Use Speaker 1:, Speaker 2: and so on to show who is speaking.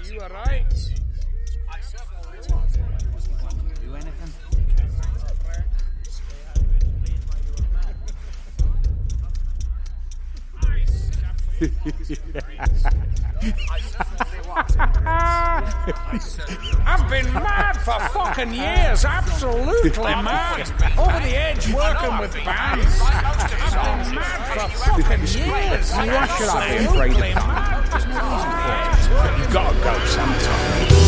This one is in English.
Speaker 1: You were right.
Speaker 2: Do anything?
Speaker 1: I've been mad for fucking years, absolutely mad. Over the edge working with bands. I've been mad for fucking years.
Speaker 2: Why should I be afraid of that?
Speaker 1: You've got to go sometime.